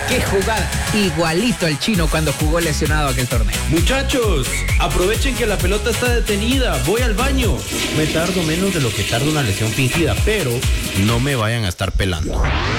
qué jugada. Igualito al Chino cuando jugó lesionado aquel torneo. Muchachos, aprovechen que la pelota está detenida. Voy al baño. Me tardo menos de lo que tarda una lesión fingida, pero no me vayan a estar pelando.